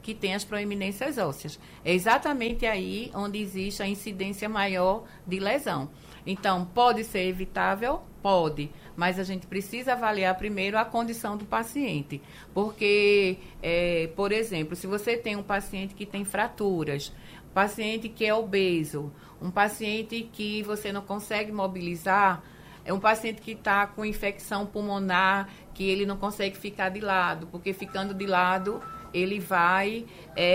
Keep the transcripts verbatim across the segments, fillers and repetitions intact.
que tem as proeminências ósseas. É exatamente aí onde existe a incidência maior de lesão. Então, pode ser evitável? Pode, mas a gente precisa avaliar primeiro a condição do paciente. Porque, é, por exemplo, se você tem um paciente que tem fraturas, paciente que é obeso, um paciente que você não consegue mobilizar, é um paciente que está com infecção pulmonar, que ele não consegue ficar de lado, porque ficando de lado, ele vai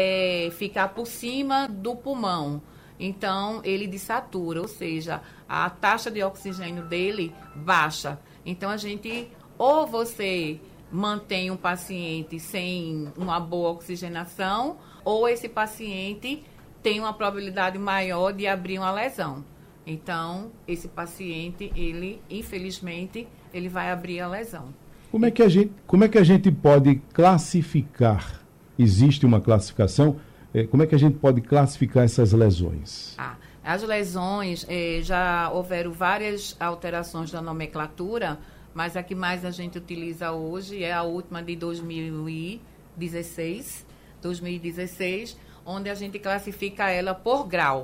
é, ficar por cima do pulmão. Então, ele desatura, ou seja, a taxa de oxigênio dele baixa. Então, a gente, ou você mantém um paciente sem uma boa oxigenação, ou esse paciente tem uma probabilidade maior de abrir uma lesão. Então, esse paciente, ele, infelizmente, ele vai abrir a lesão. Como é que a gente, como é que a gente pode classificar? Existe uma classificação? Eh, como é que a gente pode classificar essas lesões? Ah, as lesões, eh, já houveram várias alterações da nomenclatura, mas a que mais a gente utiliza hoje é a última de dois mil e dezesseis, dois mil e dezesseis, onde a gente classifica ela por grau.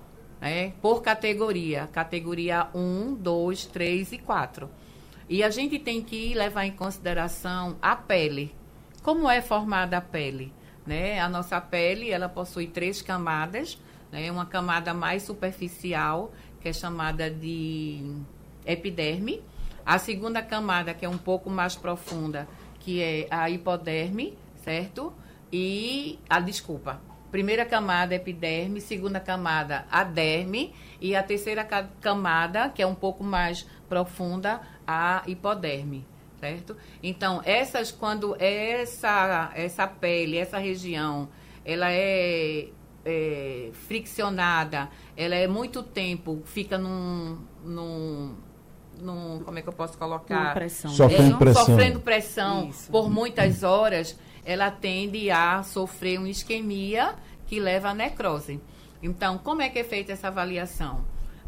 Né, por categoria, categoria um, dois, três e quatro. E a gente tem que levar em consideração a pele. Como é formada a pele? Né? A nossa pele, ela possui três camadas, né? Uma camada mais superficial, que é chamada de epiderme. A segunda camada, que é um pouco mais profunda, que é a hipoderme, certo? E a, desculpa, primeira camada, epiderme, segunda camada, a derme, e a terceira camada, que é um pouco mais profunda, a hipoderme, certo? Então, essas, quando essa, essa pele, essa região, ela é, é friccionada, ela é muito tempo, fica num, num, num como é que eu posso colocar? Uma pressão. Sofrendo é, pressão. Sofrendo pressão Isso. por muitas horas, ela tende a sofrer uma isquemia que leva à necrose. Então, como é que é feita essa avaliação?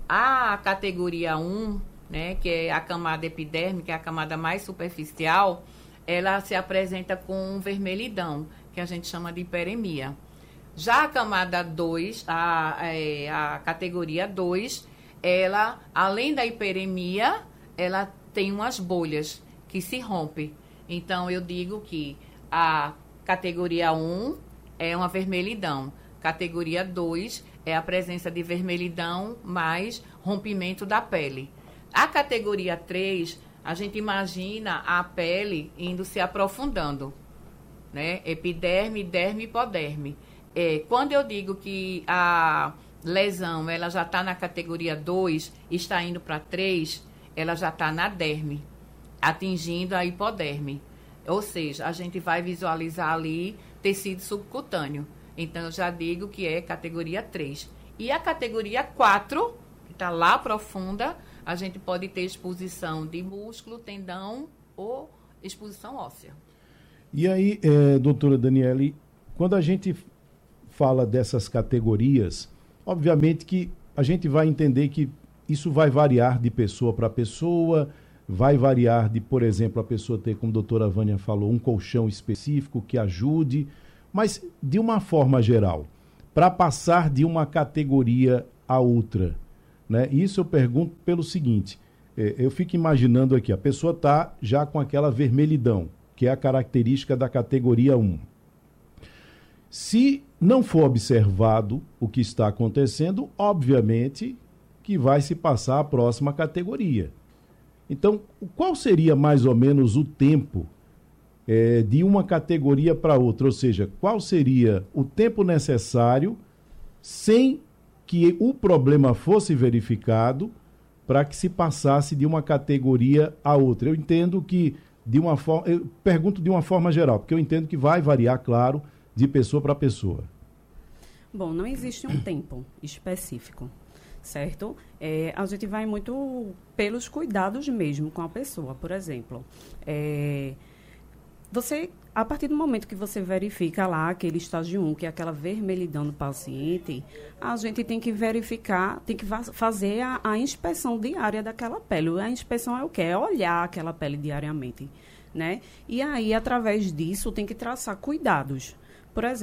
A categoria um, né, que é a camada epidérmica, é a camada mais superficial, ela se apresenta com um vermelhidão, que a gente chama de hiperemia. Já a camada dois, a, é, a categoria dois, ela, além da hiperemia, ela tem umas bolhas que se rompem. Então, eu digo que a categoria um é uma vermelhidão. Categoria dois é a presença de vermelhidão mais rompimento da pele. A categoria três, a gente imagina a pele indo se aprofundando, né? Epiderme, derme, hipoderme. É, quando eu digo que a lesão ela já está na categoria dois, está indo para três, ela já está na derme, atingindo a hipoderme. Ou seja, a gente vai visualizar ali tecido subcutâneo. Então, eu já digo que é categoria três. E a categoria quatro, que está lá profunda, a gente pode ter exposição de músculo, tendão ou exposição óssea. E aí, é, doutora Daniele, quando a gente fala dessas categorias, obviamente que a gente vai entender que isso vai variar de pessoa para pessoa, vai variar de, por exemplo, a pessoa ter, como a doutora Vânia falou, um colchão específico que ajude, mas de uma forma geral, para passar de uma categoria a outra, né? Isso eu pergunto pelo seguinte, eh, eu fico imaginando aqui, a pessoa está já com aquela vermelhidão, que é a característica da categoria um. Se não for observado o que está acontecendo, obviamente que vai se passar à próxima categoria. Então, qual seria mais ou menos o tempo é, de uma categoria para outra? Ou seja, qual seria o tempo necessário sem que o problema fosse verificado para que se passasse de uma categoria a outra? Eu entendo que, de uma forma, eu pergunto de uma forma geral, porque eu entendo que vai variar, claro, de pessoa para pessoa. Bom, não existe um tempo específico, certo? É, a gente vai muito pelos cuidados mesmo com a pessoa. Por exemplo, é, você, a partir do momento que você verifica lá aquele estágio um, que é aquela vermelhidão do paciente, a gente tem que verificar, tem que fazer a, a inspeção diária daquela pele. A inspeção é o quê? É olhar aquela pele diariamente, né? E aí, através disso, tem que traçar cuidados. Por exemplo,